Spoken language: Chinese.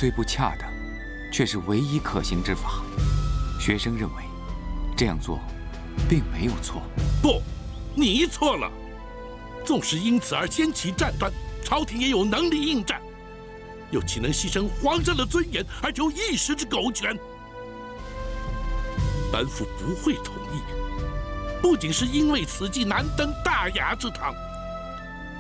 虽不恰当，却是唯一可行之法。学生认为，这样做并没有错。 不，你错了。纵使因此而掀起战端，朝廷也有能力应战，又岂能牺牲皇上的尊严而求一时之苟全？本府不会同意，不仅是因为此计难登大雅之堂。